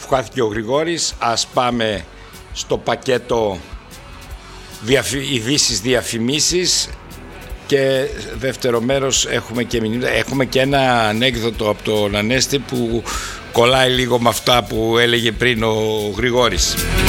αφού χάθηκε ο Γρηγόρης, ας πάμε στο πακέτο ειδήσεις, διαφημίσεις, και δεύτερο μέρος έχουμε και ένα ανέκδοτο από τον Ανέστη που κολλάει λίγο με αυτά που έλεγε πριν ο Γρηγόρης.